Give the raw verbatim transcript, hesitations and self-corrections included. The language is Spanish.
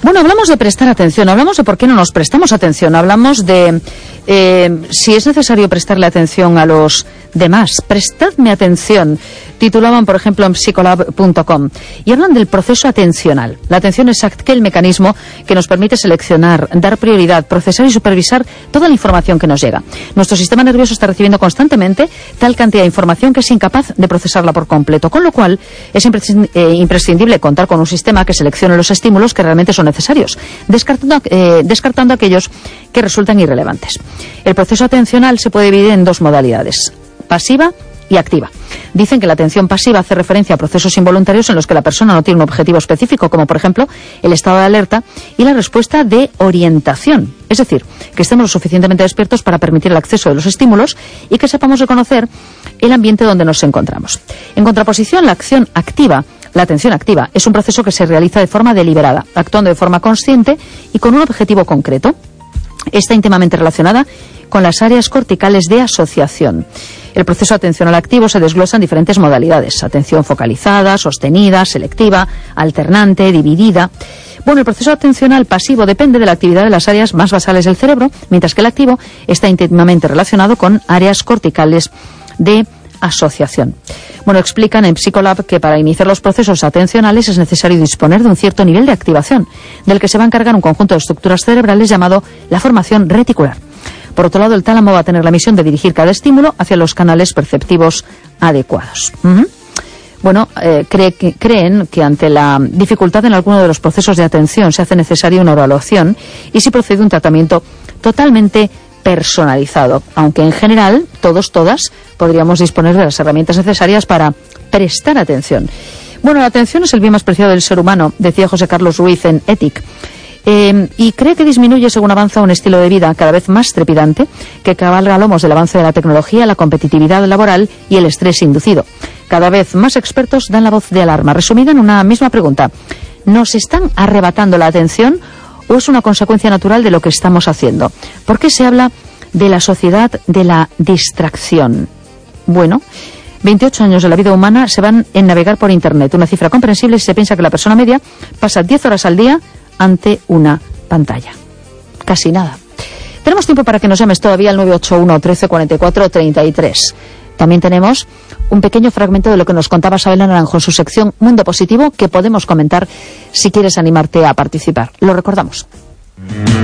Bueno, hablamos de prestar atención, hablamos de por qué no nos prestamos atención, hablamos de eh, si es necesario prestarle atención a los demás. Prestadme atención, titulaban por ejemplo en psicolab punto com, y hablan del proceso atencional. La atención es aquel mecanismo que nos permite seleccionar, dar prioridad, procesar y supervisar toda la información que nos llega. Nuestro sistema nervioso está recibiendo constantemente tal cantidad de información que es incapaz de procesarla por completo, con lo cual es imprescindible contar con un sistema que seleccione los estímulos que realmente son necesarios, descartando, eh, descartando aquellos que resultan irrelevantes. El proceso atencional se puede dividir en dos modalidades: pasiva y activa. Dicen que la atención pasiva hace referencia a procesos involuntarios en los que la persona no tiene un objetivo específico, como por ejemplo el estado de alerta y la respuesta de orientación. Es decir, que estemos lo suficientemente despiertos para permitir el acceso de los estímulos y que sepamos reconocer el ambiente donde nos encontramos. En contraposición, la acción activa, la atención activa, es un proceso que se realiza de forma deliberada, actuando de forma consciente y con un objetivo concreto. Está íntimamente relacionada con las áreas corticales de asociación. El proceso atencional activo se desglosa en diferentes modalidades: atención focalizada, sostenida, selectiva, alternante, dividida. Bueno, el proceso atencional pasivo depende de la actividad de las áreas más basales del cerebro, mientras que el activo está íntimamente relacionado con áreas corticales de asociación. Bueno, explican en Psicolab que para iniciar los procesos atencionales es necesario disponer de un cierto nivel de activación, del que se va a encargar un conjunto de estructuras cerebrales llamado la formación reticular. Por otro lado, el tálamo va a tener la misión de dirigir cada estímulo hacia los canales perceptivos adecuados. Uh-huh. Bueno, eh, cree que, creen que ante la dificultad en alguno de los procesos de atención se hace necesaria una evaluación y se procede un tratamiento totalmente personalizado, aunque en general todos, todas, podríamos disponer de las herramientas necesarias para prestar atención. Bueno, la atención es el bien más preciado del ser humano, decía José Carlos Ruiz en Ethic. Eh, y cree que disminuye según avanza un estilo de vida cada vez más trepidante que cabalga a lomos del avance de la tecnología, la competitividad laboral y el estrés inducido. Cada vez más expertos dan la voz de alarma, resumida en una misma pregunta: ¿nos están arrebatando la atención o es una consecuencia natural de lo que estamos haciendo? ¿Por qué se habla de la sociedad de la distracción? Bueno, veintiocho años de la vida humana se van en navegar por Internet, una cifra comprensible si se piensa que la persona media pasa diez horas al día ante una pantalla. Casi nada. Tenemos tiempo para que nos llames todavía al nueve ocho uno, trece, cuarenta y cuatro, treinta y tres. También tenemos un pequeño fragmento de lo que nos contaba Sabela Naranjo en su sección Mundo Positivo, que podemos comentar si quieres animarte a participar. Lo recordamos.